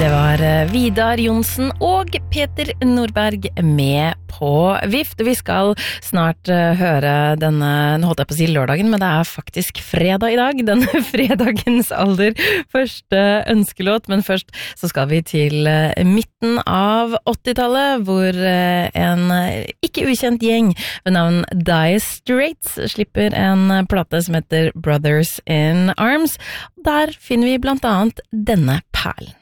Det var Vidar Jonsen og Peter Nordberg med på Vift. Vi skal snart høre denne, nå holdt jeg på å si lørdagen, men det faktisk fredag i dag, denne fredagens aller første ønskelåt. Men først så skal vi til midten av 80-tallet, hvor en ikke ukjent gjeng ved navn Dire Straits slipper en plate som heter Brothers in Arms. Der finner vi blant annet denne perlen.